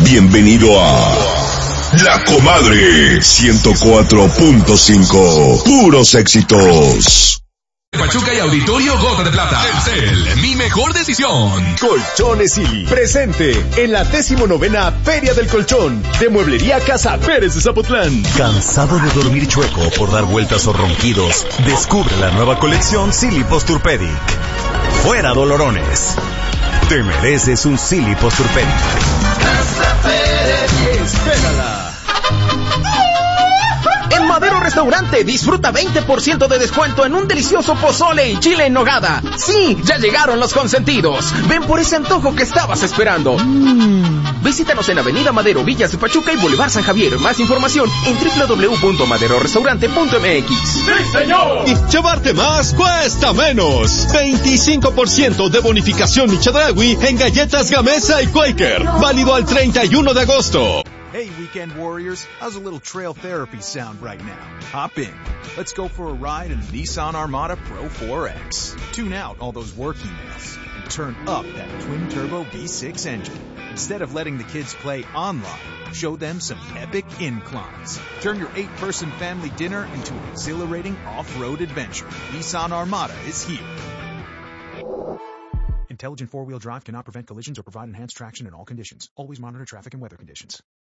Bienvenido a La Comadre 104.5. Puros éxitos. Pachuca y Auditorio Gota de Plata. Telcel, mi mejor decisión. Colchones Silly, presente en la 19ª Feria del Colchón de Mueblería Casa Pérez de Zapotlán. ¿Cansado de dormir chueco por dar vueltas o ronquidos? Descubre la nueva colección Silly Posturpedic. Fuera dolorones. Te mereces un Silly Posturpedic. Casa Pérez, espérala. En Madero Restaurante disfruta 20% de descuento en un delicioso pozole y chile en nogada. Sí, ya llegaron los consentidos. Ven por ese antojo que estabas esperando. Visítanos en Avenida Madero, Villas de Pachuca y Boulevard San Javier. Más información en www.maderorestaurante.mx. ¡Sí, señor! Y llevarte más cuesta menos. 25% de bonificación Michadragui en galletas Gamesa y Quaker. Válido al 31 de agosto. Hey, weekend warriors, how's a little trail therapy sound right now? Hop in. Let's go for a ride in the Nissan Armada Pro 4X. Tune out all those work emails and turn up that twin-turbo V6 engine. Instead of letting the kids play online, show them some epic inclines. Turn your 8-person family dinner into an exhilarating off-road adventure. Nissan Armada is here. Intelligent four-wheel drive cannot prevent collisions or provide enhanced traction in all conditions. Always monitor traffic and weather conditions.